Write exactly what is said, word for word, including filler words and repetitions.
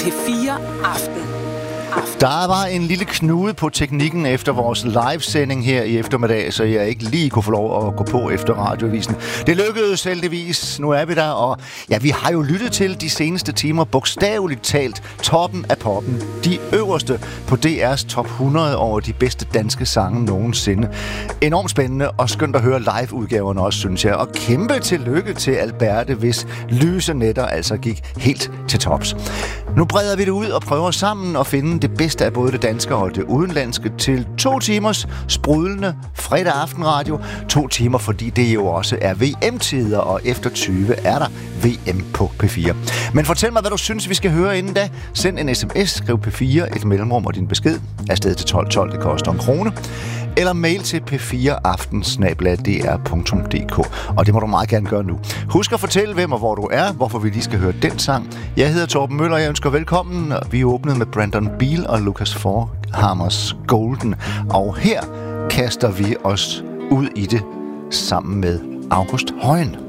P fire Aften. Der var en lille knude på teknikken efter vores livesending her i eftermiddag, så jeg ikke lige kunne få lov at gå på efter radioavisen. Det lykkedes heldigvis. Nu er vi der, og ja, vi har jo lyttet til de seneste timer bogstaveligt talt toppen af poppen. De øverste på D R's top hundrede over de bedste danske sange nogensinde. Enormt spændende og skønt at høre live-udgaverne også, synes jeg. Og kæmpe tillykke til Alberte, hvis lyse nætter altså gik helt til tops. Nu breder vi det ud og prøver sammen at finde det bedste af både det danske og det udenlandske til to timers sprudlende fredag aftenradio. To timer, fordi det jo også er V M-tider, og efter tyve er der V M på P fire. Men fortæl mig, hvad du synes, vi skal høre inden da. Send en sms, skriv P fire, et mellemrum og din besked. Afsted til tolv tolv, det koster en krone. Eller mail til p fire aften snabel-a d r punktum d k. Og det må du meget gerne gøre nu. Husk at fortælle, hvem og hvor du er, hvorfor vi lige skal høre den sang. Jeg hedder Torben Møller, jeg ønsker velkommen. Vi er åbnet med Brandon Beal og Lucas Forhammers Golden. Og her kaster vi os ud i det sammen med August Højen.